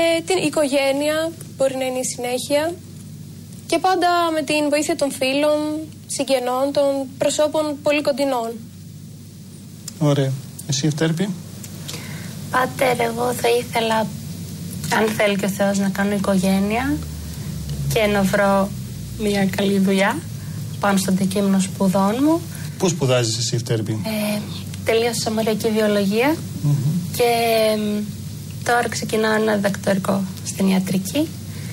Την οικογένεια μπορεί να είναι η συνέχεια και πάντα με την βοήθεια των φίλων, συγγενών, των προσώπων πολύ κοντινών. Ωραία. Εσύ, Ευτέρπη? Πάτερ, εγώ θα ήθελα, αν θέλει και ο Θεός, να κάνω οικογένεια και να βρω μια καλή δουλειά πάνω στο αντικείμενο σπουδών μου. Πού σπουδάζεις εσύ, Ευτέρπη? Τελείωσα μοριακή βιολογία και τώρα ξεκινάω ένα διδακτορικό στην ιατρική.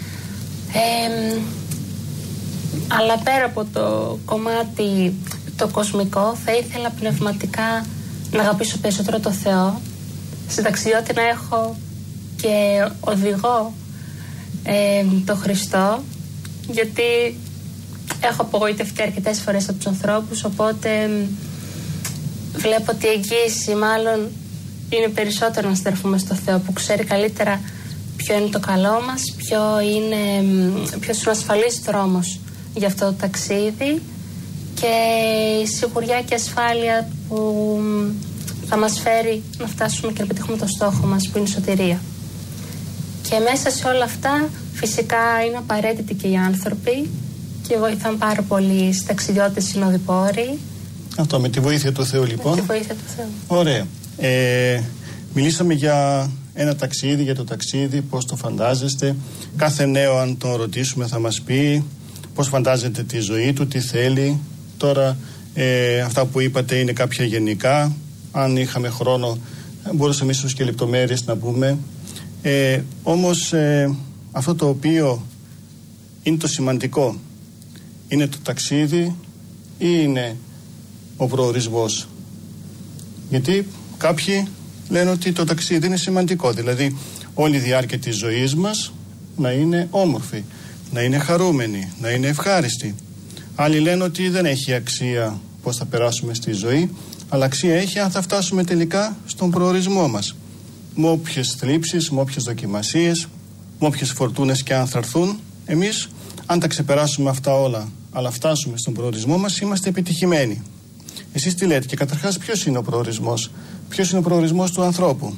Αλλά πέρα από το κομμάτι το κοσμικό, θα ήθελα πνευματικά να αγαπήσω περισσότερο το Θεό, συνταξιώτη να έχω και οδηγό το Χριστό, γιατί έχω απογοητευτεί αρκετές φορές από τους ανθρώπους, οπότε βλέπω ότι η εγγύηση μάλλον είναι περισσότερο να στραφούμε στο Θεό, που ξέρει καλύτερα ποιο είναι το καλό μας, ποιος είναι ο ασφαλής δρόμος για αυτό το ταξίδι και η σιγουριά και ασφάλεια που θα μας φέρει να φτάσουμε και να πετύχουμε το στόχο μας, που είναι η σωτηρία. Και μέσα σε όλα αυτά φυσικά είναι απαραίτητοι και οι άνθρωποι και βοηθάνε πάρα πολύ οι ταξιδιώτες, συνοδοιπόροι. Αυτό με τη βοήθεια του Θεού, λοιπόν. Με τη βοήθεια του Θεού. Ωραία. Μιλήσαμε για ένα ταξίδι, για το ταξίδι, πώς το φαντάζεστε. Κάθε νέο, αν τον ρωτήσουμε, θα μας πει πώς φαντάζεται τη ζωή του, τι θέλει. Τώρα αυτά που είπατε είναι κάποια γενικά. Αν είχαμε χρόνο μπορούσαμε ίσως και λεπτομέρειες να πούμε. Όμως αυτό το οποίο είναι το σημαντικό, είναι το ταξίδι ή είναι ο προορισμός? Γιατί κάποιοι λένε ότι το ταξίδι είναι σημαντικό, δηλαδή όλη η διάρκεια της ζωής μας να είναι όμορφη, να είναι χαρούμενη, να είναι ευχάριστη. Άλλοι λένε ότι δεν έχει αξία πώς θα περάσουμε στη ζωή, αλλά αξία έχει αν θα φτάσουμε τελικά στον προορισμό μας. Με όποιες θλίψεις, με όποιες δοκιμασίες, με όποιες φορτούνες και αν θα έρθουν, εμείς αν τα ξεπεράσουμε αυτά όλα, αλλά φτάσουμε στον προορισμό μας, είμαστε επιτυχημένοι. Εσείς τι λέτε? Και καταρχάς, ποιος είναι ο προορισμός? Ποιος είναι ο προορισμός του ανθρώπου?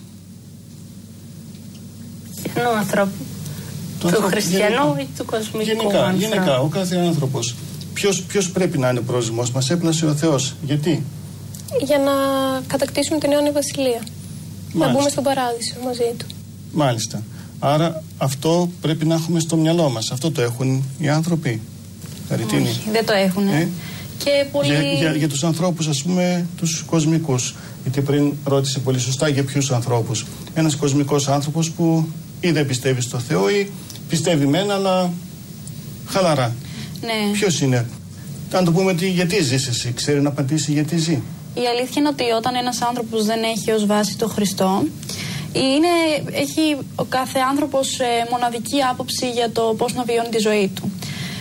Του ανθρώπου. Του χριστιανού ή του κοσμικού ανθρώπου? Γενικά, ο κάθε άνθρωπος. Ποιος πρέπει να είναι ο προορισμός? Μας έπλασε ο Θεός. Γιατί? Για να κατακτήσουμε την αιώνια βασιλεία. Μάλιστα. Να μπούμε στον παράδεισο μαζί του. Μάλιστα. Άρα αυτό πρέπει να έχουμε στο μυαλό μας. Αυτό το έχουν οι άνθρωποι? Χαριτίνη. Όχι, δεν το έχουν. Και πολύ... για τους ανθρώπους, ας πούμε, τους κοσμικούς. Γιατί πριν ρώτησε πολύ σωστά για ποιους ανθρώπους. Ένας κοσμικός άνθρωπος που ή δεν πιστεύει στο Θεό ή πιστεύει μεν, αλλά χαλαρά. Ναι. Ποιος είναι? Αν το πούμε γιατί ζεις εσύ, ξέρει να απαντήσει γιατί ζει? Η αλήθεια είναι ότι όταν ένας άνθρωπος δεν έχει ως βάση το Χριστό, έχει ο κάθε άνθρωπος μοναδική άποψη για το πώς να βιώνει τη ζωή του.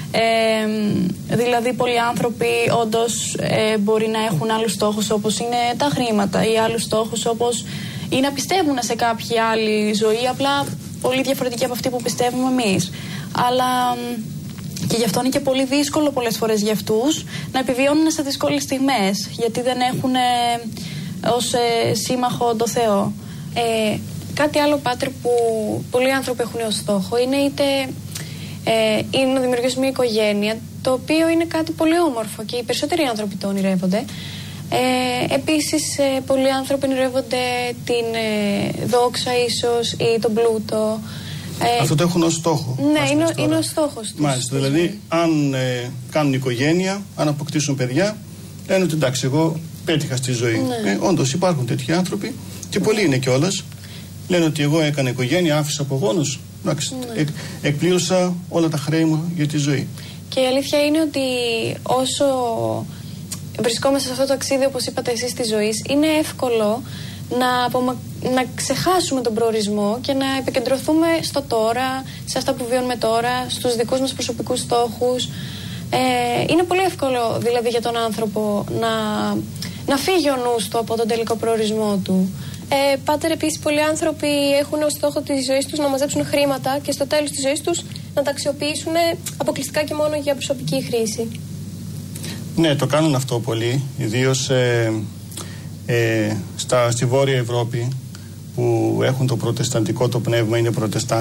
Δηλαδή πολλοί άνθρωποι όντως μπορεί να έχουν άλλους στόχους, όπως είναι τα χρήματα, ή άλλους στόχους όπως ή να πιστεύουν σε κάποια άλλη ζωή, απλά πολύ διαφορετική από αυτή που πιστεύουμε εμείς. Αλλά και γι' αυτό είναι και πολύ δύσκολο πολλές φορές για αυτούς να επιβιώνουν σε δύσκολες στιγμές, γιατί δεν έχουν ως σύμμαχο το Θεό. Κάτι άλλο, Πάτερ, που πολλοί άνθρωποι έχουν ως στόχο είναι είναι να δημιουργήσουν μια οικογένεια, το οποίο είναι κάτι πολύ όμορφο και οι περισσότεροι άνθρωποι το ονειρεύονται. Επίσης, πολλοί άνθρωποι ονειρεύονται την δόξα ίσως ή τον πλούτο. Αυτό το έχουν ως στόχο. Ναι, είναι ο στόχος τους. Μάλιστα, δηλαδή αν κάνουν οικογένεια, αν αποκτήσουν παιδιά, λένε ότι εντάξει, εγώ πέτυχα στη ζωή. Ναι. Όντως υπάρχουν τέτοιοι άνθρωποι και πολλοί είναι κιόλας. Λένε ότι εγώ έκανα οικογένεια, άφησα απογόνους. Εντάξει, εκπλήρωσα όλα τα χρέη μου για τη ζωή. Και η αλήθεια είναι ότι όσο βρισκόμαστε σε αυτό το ταξίδι, όπως είπατε εσείς, της ζωής, είναι εύκολο να ξεχάσουμε τον προορισμό και να επικεντρωθούμε στο τώρα, σε αυτά που βιώνουμε τώρα, στους δικούς μας προσωπικούς στόχους. Είναι πολύ εύκολο δηλαδή για τον άνθρωπο να φύγει ο νους του από τον τελικό προορισμό του. Πάτερ, επίσης, πολλοί άνθρωποι έχουν ως στόχο της ζωής τους να μαζέψουν χρήματα και στο τέλος της ζωής τους να τα αξιοποιήσουν αποκλειστικά και μόνο για προσωπική χρήση. Ναι, το κάνουν αυτό πολλοί, ιδίως στη Βόρεια Ευρώπη, που έχουν το προτεσταντικό το πνεύμα, είναι προτεστάντε.